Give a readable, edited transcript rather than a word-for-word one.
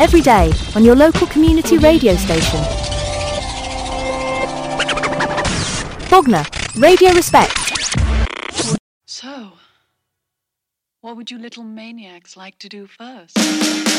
every day on your local community radio station. Bognor, Radio Respect. So, what would you little maniacs like to do first?